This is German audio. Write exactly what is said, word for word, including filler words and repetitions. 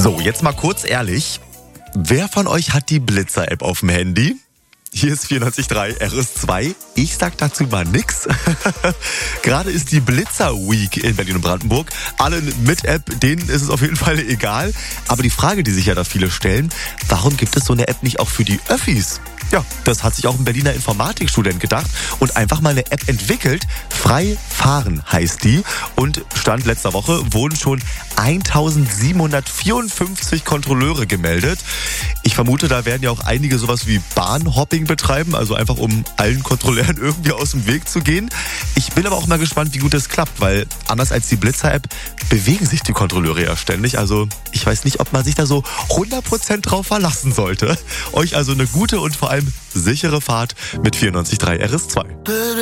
So, jetzt mal kurz ehrlich. Wer von euch hat die Blitzer-App auf dem Handy? Hier ist vierundneunzig Komma drei R S zwei. Ich sag dazu mal nix. Gerade ist die Blitzer-Week in Berlin und Brandenburg. Alle mit App, denen ist es auf jeden Fall egal. Aber die Frage, die sich ja da viele stellen, warum gibt es so eine App nicht auch für die Öffis? Ja, das hat sich auch ein Berliner Informatikstudent gedacht und einfach mal eine App entwickelt. Frei fahren heißt die. Und Stand letzter Woche wurden schon eintausendsiebenhundertvierundfünfzig Kontrolleure gemeldet. Ich vermute, da werden ja auch einige sowas wie Bahnhopping betreiben, also einfach um allen Kontrolleuren irgendwie aus dem Weg zu gehen. Ich bin aber auch mal gespannt, wie gut das klappt, weil anders als die Blitzer-App bewegen sich die Kontrolleure ja ständig. Also ich weiß nicht, ob man sich da so hundert Prozent drauf verlassen sollte. Euch also eine gute und vor allem sichere Fahrt mit vierundneunzig Komma drei R S zwei.